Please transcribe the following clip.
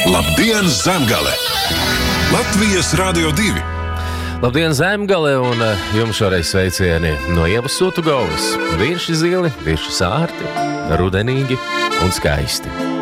Labdien, Zemgale! Latvijas Radio 2! Labdien, Zemgale, un jums šoreiz sveicieni no Ievas Sūtu Govas. Virši zili, virši sārti, rudenīgi un skaisti.